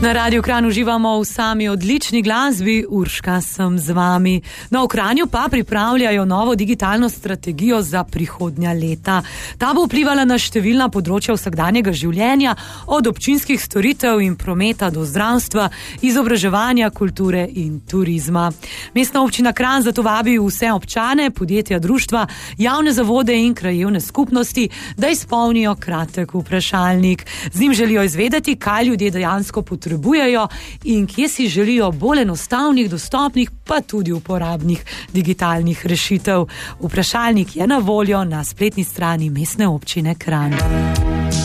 Na Radiu Kranj uživamo v sami odlični glasbi, Urška sem z vami. Na Kranju pa pripravljajo novo digitalno strategijo za prihodnja leta. Ta bo vplivala na številna področja vsakdanjega življenja, od občinskih storitev in prometa do zdravstva, izobraževanja, kulture in turizma. Mestna občina Kranj zato vabi vse občane, podjetja, društva, javne zavode in krajevne skupnosti, da izpolnijo kratek vprašalnik. Z njim želijo izvedeti, kaj ljudje dejansko potrebujejo in kje si želijo bolj enostavnih, dostopnih, pa tudi uporabnih digitalnih rešitev. Vprašalnik je na voljo na spletni strani Mestne občine Kranj.